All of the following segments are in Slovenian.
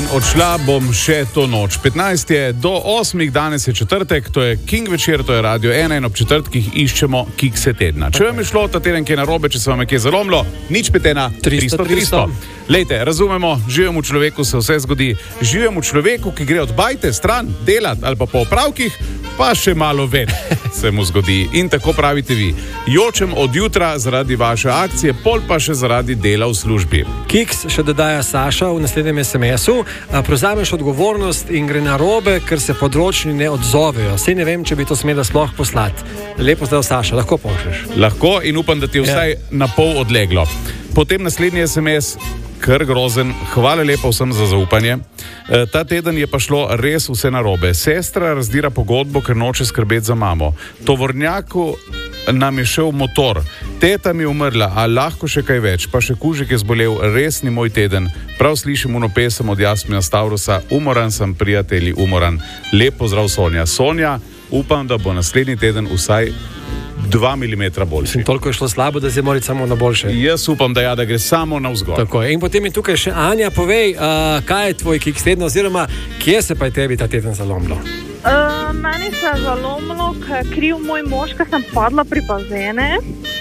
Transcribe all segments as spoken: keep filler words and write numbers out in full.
odšla bom še to noč. petnajst je do osmih, danes je četrtek, to je King večer, to je Radio ena in ob četrtkih iščemo kikse tedna. Če vam je šlo ta teden kaj narobe, če se vam je kaj zalomilo, nič pet ena tristo tristo. Lejte, razumemo, živimo v človeku, se vse zgodi. Živimo v človeku, ki gre od bajte stran, delat ali pa po opravkih, pa še malo več se mu zgodi. In tako pravite vi. Jočem od jutra zaradi vaše akcije, pol pa še zaradi dela v službi. Kiks še dodaja Saša v naslednjem es em esu. Prevzameš odgovornost in gre narobe, ker se področni ne odzovejo. Sej ne vem, če bi to smela sploh poslati. Lepo zdrav, Saša, lahko pošlješ. Lahko in upam, da ti je vsaj ja. na pol odleglo. Potem naslednji es em es, kar grozen, hvala lepo vsem za zaupanje. E, ta teden je pa šlo res vse narobe. Sestra razdira pogodbo, ker noče skrbeti za mamo. Tovornjaku nam je šel motor. Teta mi je umrla, a lahko še kaj več. Pa še kužek je zbolel, res ni moj teden. Prav slišim uno pesem od Jasmina Stavrosa, umoran sem, prijatelji, umoran. Lep pozdrav, Sonja. Sonja, upam, da bo naslednji teden vsaj dva milimetra boljši. In toliko je šlo slabo, da se mora samo na boljše. Jaz upam, da ja, da gre samo navzgor. Tako je. In potem je tukaj še Anja, povej, uh, kaj je tvoj kiks teden, oziroma kje se pa je tebi ta teden zalomilo? Uh, meni se je zalomilo, ker je kriv moj mož, ker sem padla pri bazene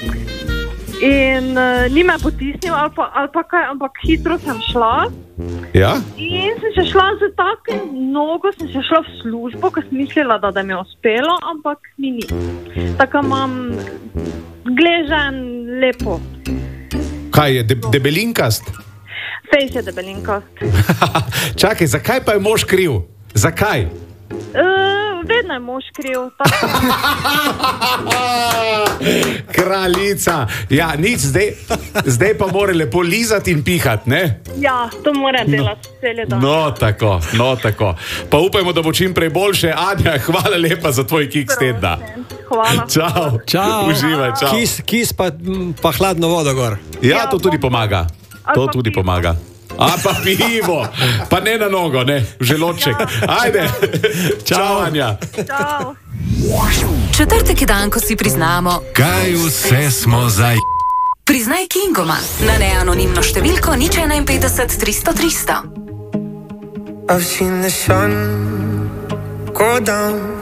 in uh, ni me potisnil ali pa, ali pa kaj, ampak hitro sem šla. Ja? In sem se šla z takim nogo, sem se šla v službo, ker sem mislila, da, da mi je uspelo, ampak mi ni. Tako imam gležen lepo. Kaj je, de, debelinkast? Fejs je debelinkast. Čakaj, zakaj pa je mož kriv? Zakaj? Uh, vedno je mož kriv. Kraljica. Ja, nič, zdaj, zdaj pa mora lepo lizati in pihati, ne? Ja, to mora delati no. cele dan. No, tako, no, tako. Pa upajmo, da bo čim prej boljše. Anja, hvala lepa za tvoj kiks tedna. Hvala. Čau. Čau. Uživaj, čau. Kis, kis pa, pa hladno vodo gor. Ja, to tudi pomaga. To tudi pomaga. A pa pivo, pa ne na nogo, ne, v želodček. Ajde, čau, Anja. Čau. Četrtek je dan, ko si priznamo, kaj vse smo zdaj. Priznaj Kingoma na neanonimno številko nič enainpetdeset tristo tristo. I've seen the sun go down